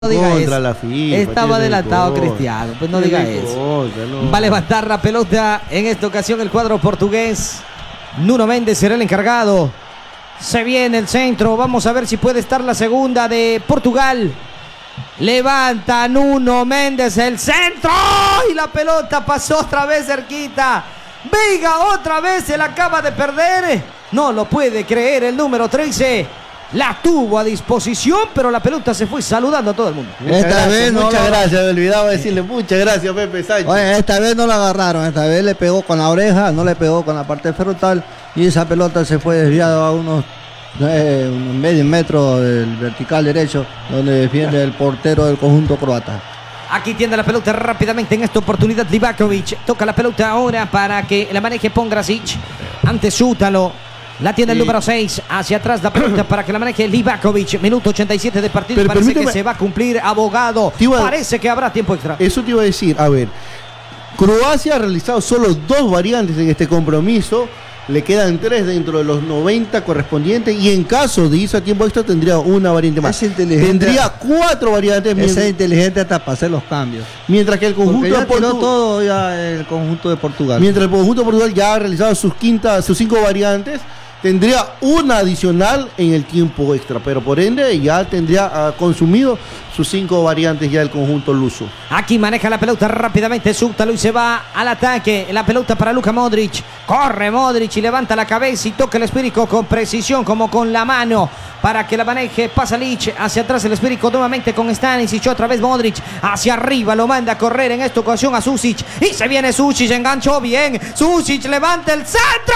No diga contra eso. la FIFA. Estaba adelantado Cristiano, pues no diga eso. Va a levantar la pelota en esta ocasión el cuadro portugués. Nuno Méndez será el encargado. Se viene el centro. Vamos a ver si puede estar la segunda de Portugal. Levanta Nuno Méndez el centro. Y la pelota pasó otra vez cerquita. Veiga otra vez se la acaba de perder. No lo puede creer el número 13. La tuvo a disposición, pero la pelota se fue saludando a todo el mundo. Muchas gracias, me olvidaba decirle muchas gracias, Pepe Sánchez. Oye, esta vez no la agarraron, esta vez le pegó con la oreja, no le pegó con la parte frontal y esa pelota se fue desviada a unos medio metro del vertical derecho, donde defiende el portero del conjunto croata. Aquí tiene la pelota rápidamente en esta oportunidad Livakovic. Toca la pelota ahora para que la maneje Pongracic. Ante Sútalo. La tiene el número 6. Hacia atrás la pelota para que la maneje Livakovic. Minuto 87 de partido. Pero parece que se va a cumplir, abogado. Parece que habrá tiempo extra. Eso te iba a decir. A ver, Croacia ha realizado solo 2 variantes en este compromiso. Le quedan 3 dentro de los 90 correspondientes. Y en caso de irse a tiempo extra tendría una variante más. Tendría 4 variantes. Es inteligente hasta para hacer los cambios. Mientras que el conjunto de Portugal. Todo ya el conjunto de Portugal. Mientras el conjunto de Portugal ya ha realizado sus 5 variantes. Tendría una adicional en el tiempo extra, pero por ende ya tendría consumido sus 5 variantes ya el conjunto luso. Aquí maneja la pelota rápidamente Sútalo y se va al ataque. La pelota para Luka Modric. Corre Modric y levanta la cabeza y toca el esférico con precisión, como con la mano, para que la maneje Pasalic. Hacia atrás el esférico nuevamente con Stanisic. Otra vez Modric hacia arriba, lo manda a correr en esta ocasión a Susic. Y se viene Susic, enganchó bien. Susic levanta el centro.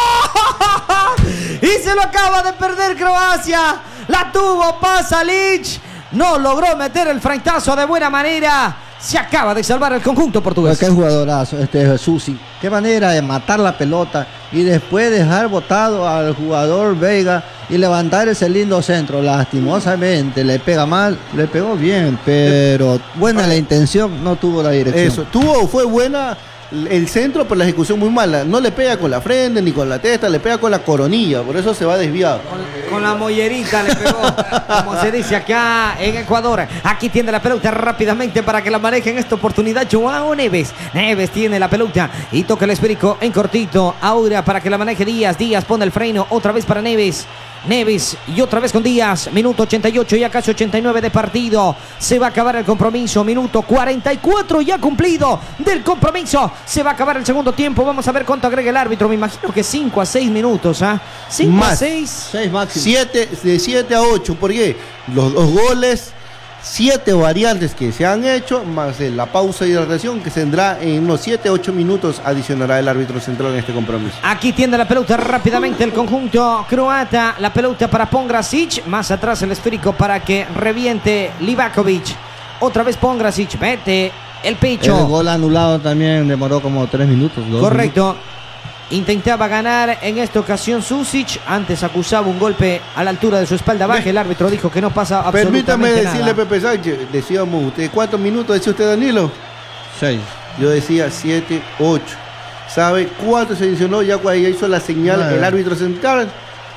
Y se lo acaba de perder Croacia. La tuvo Pasalic. No logró meter el frentazo de buena manera. Se acaba de salvar el conjunto portugués. Qué jugadorazo Susi. Qué manera de matar la pelota y después dejar botado al jugador Veiga y levantar ese lindo centro. Lastimosamente le pega mal, le pegó bien, pero buena la intención, no tuvo la dirección. Fue buena el centro, pero la ejecución muy mala. No le pega con la frente ni con la testa, le pega con la coronilla, por eso se va desviado. Con la mollerita le pegó, como se dice acá en Ecuador. Aquí tiene la pelota rápidamente para que la maneje en esta oportunidad Joao Neves. Neves tiene la pelota y toca el esférico en cortito. Ahora para que la maneje Díaz. Díaz pone el freno otra vez para Neves. Neves y otra vez con Díaz. Minuto 88, ya casi 89 de partido. Se va a acabar el compromiso. Minuto 44 ya cumplido del compromiso. Se va a acabar el segundo tiempo. Vamos a ver cuánto agrega el árbitro. Me imagino que 5 a 6 minutos. 5 a 6. 6 máximo. De 7 a 8. ¿Por qué? Los 2 goles, 7 variantes que se han hecho, más la pausa de hidratación que tendrá en unos 7 a 8 minutos, adicionará el árbitro central en este compromiso. Aquí tiene la pelota rápidamente el conjunto croata. La pelota para Pongracic. Más atrás el esférico para que reviente Livakovic. Otra vez Pongracic. Mete el pecho. El gol anulado también demoró como 3 minutos. Correcto. Intentaba ganar en esta ocasión Susic. Antes acusaba un golpe a la altura de su espalda baja. El árbitro dijo que no pasa absolutamente nada. Permítame decirle, Pepe Sánchez, decíamos usted, ¿cuántos minutos decía usted, Danilo? 6. Yo decía 7, 8. ¿Sabe cuánto se adicionó ya cuando ya hizo la señal el árbitro central?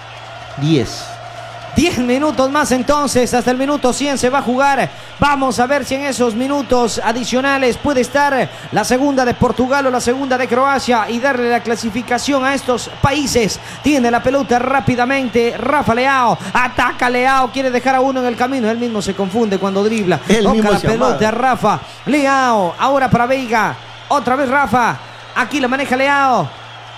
10. 10 minutos más entonces, hasta el minuto 100 se va a jugar. Vamos a ver si en esos minutos adicionales puede estar la segunda de Portugal o la segunda de Croacia y darle la clasificación a estos países. Tiene la pelota rápidamente Rafa Leao, ataca Leao, quiere dejar a uno en el camino, él mismo se confunde cuando dribla. Toca la pelota Rafa Leao, ahora para Veiga, otra vez Rafa, aquí la maneja Leao,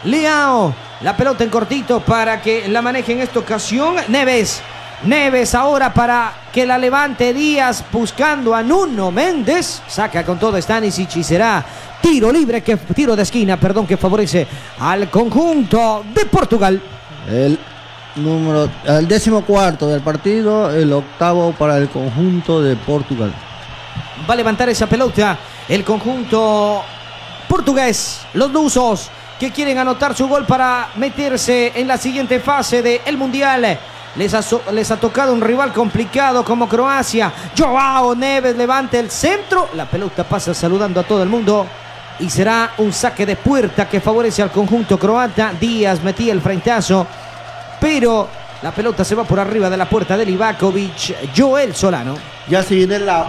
la pelota en cortito para que la maneje en esta ocasión Neves ahora para que la levante Díaz buscando a Nuno Méndez. Saca con todo Stanisic y será tiro de esquina, que favorece al conjunto de Portugal. El 14º del partido, el 8º para el conjunto de Portugal. Va a levantar esa pelota el conjunto portugués, los lusos que quieren anotar su gol para meterse en la siguiente fase del Mundial. Les ha tocado un rival complicado como Croacia. Joao Neves levanta el centro. La pelota pasa saludando a todo el mundo. Y será un saque de puerta que favorece al conjunto croata. Díaz metía el frentazo, pero La pelota se va por arriba de la puerta de Livakovic. Joel Solano. Ya se viene la